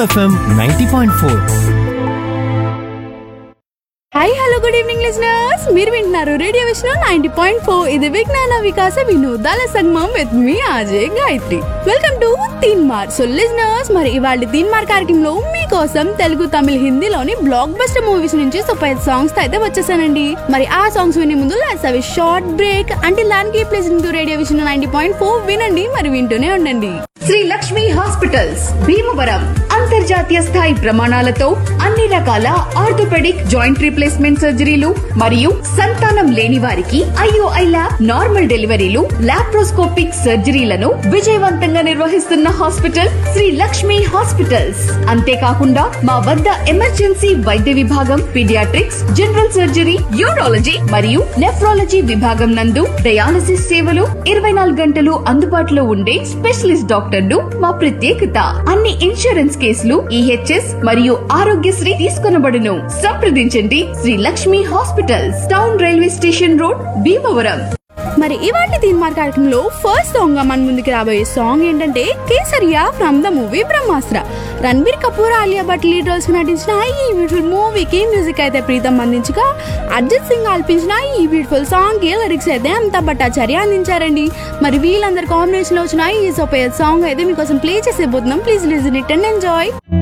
FM 90.4. Hi hello good evening listeners, మీరు వింటున్నారు radio Vishnu 90.4. ఇది విజ్ఞాన వికాస వినోదాల సంగమం with me ఆజే Gayatri. Welcome to తీన్ మార్. సో లిజనర్స్, మరి ఇవాళ తీన్ మార్ కార్యక్రమంలో మీకోసం తెలుగు తమిళ హిందీలోని బ్లాక్ బస్టర్ మూవీస్ నుంచి సూపర్ సాంగ్స్ అయితే వచ్చేసానండి. మరి ఆ సాంగ్స్ వినే ముందు let's have a short break. అంటే దానికి లిజనింగ్ టు రేడియో విష్ణు 90.4 వినండి, మరి వింటూనే ఉండండి. శ్రీ లక్ష్మి హాస్పిటల్స్ భీమవరం అంతర్జాతీయ స్థాయి ప్రమాణాలతో అన్ని రకాల ఆర్థోపెడిక్ జాయింట్ రీప్లేస్మెంట్ సర్జరీలు మరియు సంతానం లేని వారికి IOI ల్యాబ్, నార్మల్ డెలివరీలు, లాప్రోస్కోపిక్ సర్జరీలను విజయవంతంగా నిర్వహిస్తున్న హాస్పిటల్ శ్రీ లక్ష్మి హాస్పిటల్స్. అంతేకాకుండా మా వద్ద ఎమర్జెన్సీ వైద్య విభాగం, పీడియాట్రిక్స్, జనరల్ సర్జరీ, యూరాలజీ మరియు నెఫ్రాలజీ విభాగం నందు డయాలసిస్ సేవలు 24 గంటలు అందుబాటులో ఉండే స్పెషలిస్ట్ డాక్టర్లు మా ప్రత్యేకత. అన్ని ఇన్సూరెన్స్ కేసులు EHS మరియు ఆరోగ్యశ్రీ తీసుకొనబడును. సంప్రదించండి Shri Lakshmi hospitals, town railway station road, Bhimavaram. మరి ఇవాళ తీన్ మార్ కార్యక్రమంలో ఫస్ట్ సాంగ్ గా మన ముందుకు రాబోయే సాంగ్ ఏంటంటే Kesariya from the movie Brahmastra. Ranbir Kapoor, Alia Bhatt lead roles నటించిన ఈ బ్యూటిఫుల్ మూవీకి మ్యూజిక్ అయితే ప్రీతం అందించగా, అర్జిత్ సింగ్ ఆల్పించిన ఈ బ్యూటిఫుల్ సాంగ్ కి లిరిక్స్ అయితే అమితాబ్ భట్టాచార్య అందించారండి. మరి వీళ్ళందరి కాంబినేషన్ లో వచ్చిన ఈ సూపర్ సాంగ్ అయితే మీకోసం play చేసేబోతున్నాం. Please listen it and enjoy.